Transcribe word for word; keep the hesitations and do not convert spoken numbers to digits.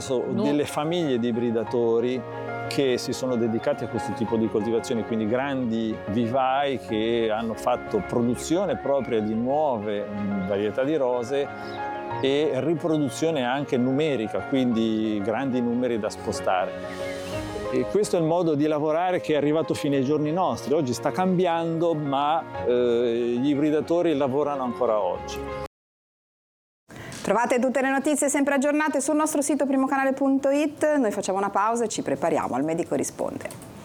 caso No. delle famiglie di ibridatori che si sono dedicati a questo tipo di coltivazioni, quindi grandi vivai che hanno fatto produzione propria di nuove mh, varietà di rose e riproduzione anche numerica, quindi grandi numeri da spostare. E questo è il modo di lavorare che è arrivato fino ai giorni nostri. Oggi sta cambiando, ma eh, gli ibridatori lavorano ancora oggi. Trovate tutte le notizie sempre aggiornate sul nostro sito primocanale punto it. Noi facciamo una pausa e ci prepariamo al Medico Risponde.